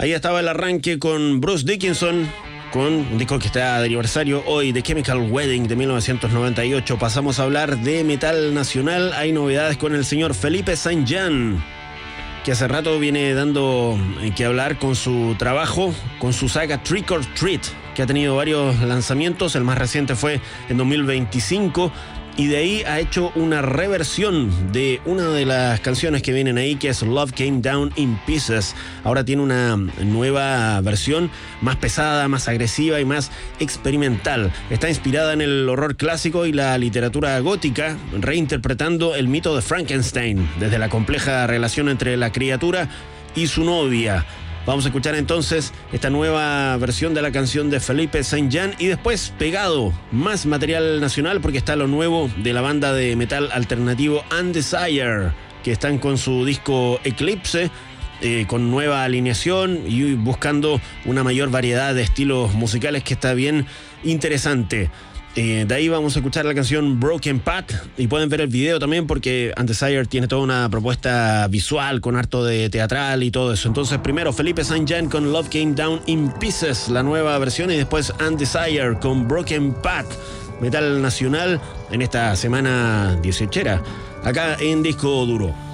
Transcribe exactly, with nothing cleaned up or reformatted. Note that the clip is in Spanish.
Ahí estaba el arranque con Bruce Dickinson, con un disco que está de aniversario hoy, The Chemical Wedding de mil novecientos noventa y ocho. Pasamos a hablar de metal nacional. Hay novedades con el señor Felipe Saint-Jean, que hace rato viene dando que hablar con su trabajo, con su saga Trick or Treat, que ha tenido varios lanzamientos. El más reciente fue en dos mil veinticinco. Y de ahí ha hecho una reversión de una de las canciones que vienen ahí, que es Love Came Down in Pieces. Ahora tiene una nueva versión más pesada, más agresiva y más experimental. Está inspirada en el horror clásico y la literatura gótica, reinterpretando el mito de Frankenstein, desde la compleja relación entre la criatura y su novia. Vamos a escuchar entonces esta nueva versión de la canción de Felipe Saint-Jean y después pegado más material nacional, porque está lo nuevo de la banda de metal alternativo Undesire, que están con su disco Eclipse, eh, con nueva alineación y buscando una mayor variedad de estilos musicales, que está bien interesante. Eh, de ahí vamos a escuchar la canción Broken Path y pueden ver el video también, porque Undesire tiene toda una propuesta visual con harto de teatral y todo eso. Entonces primero Felipe Saint-Jean con Love Came Down in Pieces, la nueva versión, y después Undesire con Broken Path, metal nacional en esta semana dieciochera acá en Disco Duro.